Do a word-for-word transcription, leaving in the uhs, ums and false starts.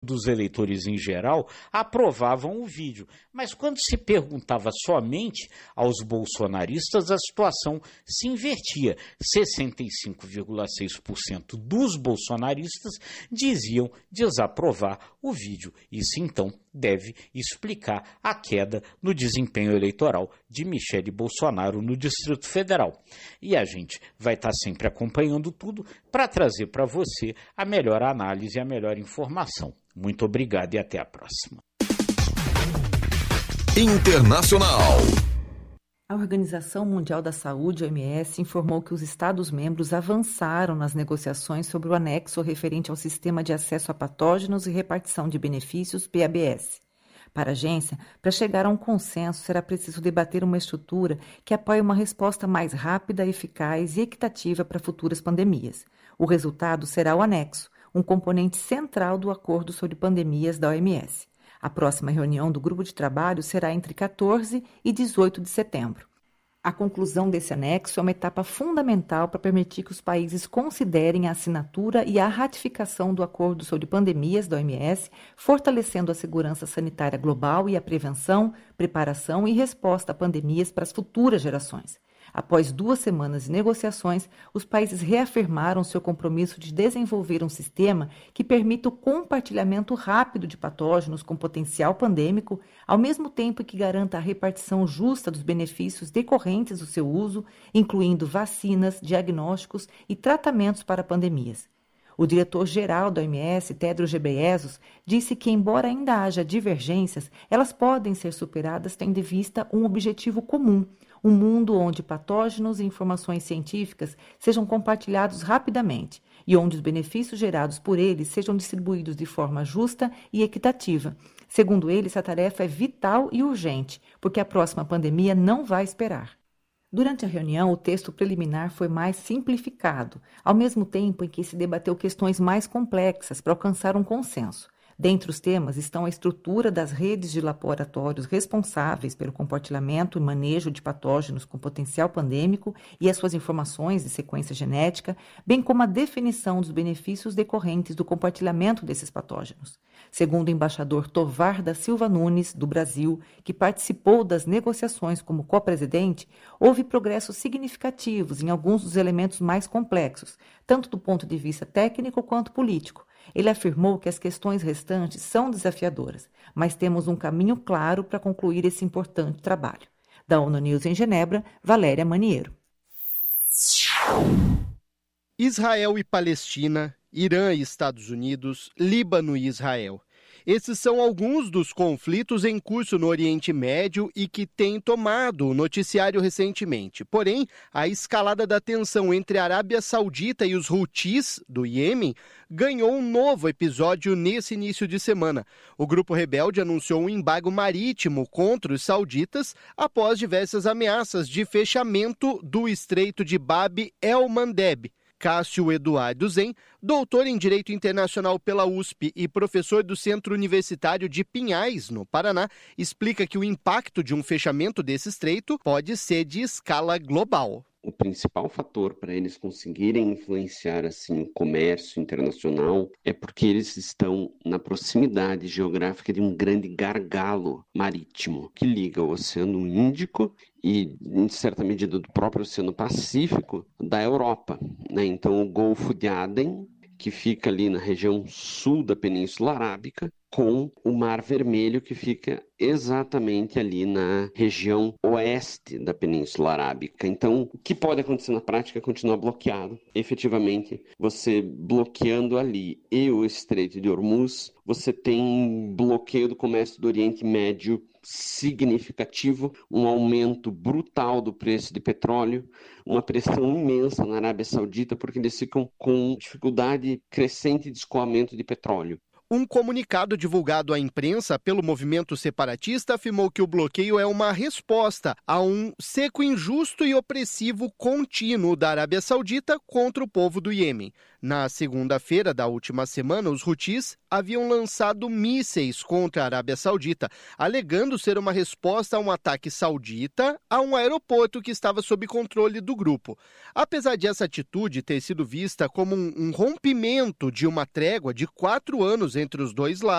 dos eleitores em geral aprovavam o vídeo. Mas quando se perguntava somente aos bolsonaristas, a situação se invertia. sessenta e cinco vírgula seis por cento dos bolsonaristas diziam desaprovar o vídeo. Isso, então, deve explicar a queda no desempenho eleitoral de Michele Bolsonaro no Distrito Federal. E a gente vai estar sempre acompanhando tudo para trazer para você a melhor análise e a melhor informação. Muito obrigado e até a próxima. Internacional. A Organização Mundial da Saúde, O M S, informou que os Estados-membros avançaram nas negociações sobre o anexo referente ao Sistema de Acesso a Patógenos e Repartição de Benefícios, P A B S. Para a agência, para chegar a um consenso, será preciso debater uma estrutura que apoie uma resposta mais rápida, eficaz e equitativa para futuras pandemias. O resultado será o anexo, um componente central do Acordo sobre Pandemias da O M S. A próxima reunião do grupo de trabalho será entre quatorze e dezoito de setembro. A conclusão desse anexo é uma etapa fundamental para permitir que os países considerem a assinatura e a ratificação do Acordo sobre Pandemias da O M S, fortalecendo a segurança sanitária global e a prevenção, preparação e resposta a pandemias para as futuras gerações. Após duas semanas de negociações, os países reafirmaram seu compromisso de desenvolver um sistema que permita o compartilhamento rápido de patógenos com potencial pandêmico, ao mesmo tempo que garanta a repartição justa dos benefícios decorrentes do seu uso, incluindo vacinas, diagnósticos e tratamentos para pandemias. O diretor-geral da O M S, Tedros Ghebreyesus, disse que, embora ainda haja divergências, elas podem ser superadas tendo em vista um objetivo comum, um mundo onde patógenos e informações científicas sejam compartilhados rapidamente e onde os benefícios gerados por eles sejam distribuídos de forma justa e equitativa. Segundo ele, essa tarefa é vital e urgente, porque a próxima pandemia não vai esperar. Durante a reunião, o texto preliminar foi mais simplificado, ao mesmo tempo em que se debateu questões mais complexas para alcançar um consenso. Dentre os temas estão a estrutura das redes de laboratórios responsáveis pelo compartilhamento e manejo de patógenos com potencial pandêmico e as suas informações de sequência genética, bem como a definição dos benefícios decorrentes do compartilhamento desses patógenos. Segundo o embaixador Tovar da Silva Nunes, do Brasil, que participou das negociações como co-presidente, houve progressos significativos em alguns dos elementos mais complexos, tanto do ponto de vista técnico quanto político. Ele afirmou que as questões restantes são desafiadoras, mas temos um caminho claro para concluir esse importante trabalho. Da ONU News em Genebra, Valéria Maniero. Israel e Palestina, Irã e Estados Unidos, Líbano e Israel. Esses são alguns dos conflitos em curso no Oriente Médio e que têm tomado o noticiário recentemente. Porém, a escalada da tensão entre a Arábia Saudita e os Houthis, do Iêmen, ganhou um novo episódio nesse início de semana. O grupo rebelde anunciou um embargo marítimo contra os sauditas após diversas ameaças de fechamento do Estreito de Bab el-Mandeb. Cássio Eduardo Zen, doutor em Direito Internacional pela U S P e professor do Centro Universitário de Pinhais, no Paraná, explica que o impacto de um fechamento desse estreito pode ser de escala global. O principal fator para eles conseguirem influenciar assim, o comércio internacional é porque eles estão na proximidade geográfica de um grande gargalo marítimo que liga o Oceano Índico e, em certa medida, do próprio Oceano Pacífico da Europa, né? Então, o Golfo de Aden, que fica ali na região sul da Península Arábica, com o Mar Vermelho, que fica exatamente ali na região oeste da Península Arábica. Então, o que pode acontecer na prática é continuar bloqueado. Efetivamente, você bloqueando ali e o Estreito de Hormuz, você tem um bloqueio do comércio do Oriente Médio significativo, um aumento brutal do preço de petróleo, uma pressão imensa na Arábia Saudita, porque eles ficam com dificuldade crescente de escoamento de petróleo. Um comunicado divulgado à imprensa pelo movimento separatista afirmou que o bloqueio é uma resposta a um cerco injusto e opressivo contínuo da Arábia Saudita contra o povo do Iêmen. Na segunda-feira da última semana, os Houthis haviam lançado mísseis contra a Arábia Saudita, alegando ser uma resposta a um ataque saudita a um aeroporto que estava sob controle do grupo. Apesar de essa atitude ter sido vista como um, um rompimento de uma trégua de quatro anos entre os dois lados,